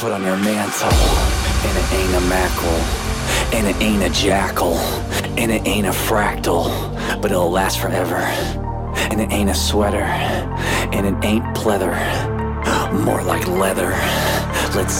Put on your mantle, and it ain't a mackerel, and it ain't a jackal, and it ain't a fractal, but it'll last forever. And it ain't a sweater, and it ain't pleather, more like leather. Let's